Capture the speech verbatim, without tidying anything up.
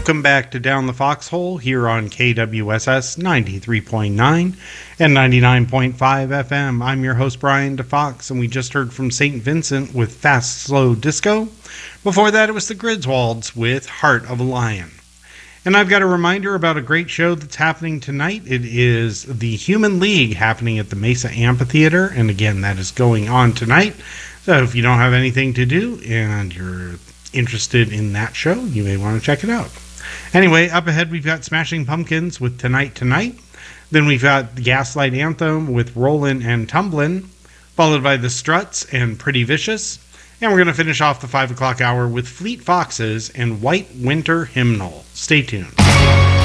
Welcome back to Down the Foxhole here on K W S S ninety-three point nine and ninety-nine point five F M. I'm your host, Brian DeFox, and we just heard from Saint Vincent with Fast Slow Disco. Before that, it was the Griswolds with Heart of a Lion. And I've got a reminder about a great show that's happening tonight. It is the Human League happening at the Mesa Amphitheater, and again, that is going on tonight. So if you don't have anything to do and you're interested in that show, you may want to check it out. Anyway, up ahead we've got Smashing Pumpkins with Tonight Tonight. Then we've got the Gaslight Anthem with Rollin' and Tumblin', followed by the Struts and Pretty Vicious. And we're going to finish off the five o'clock hour with Fleet Foxes and White Winter Hymnal. Stay tuned.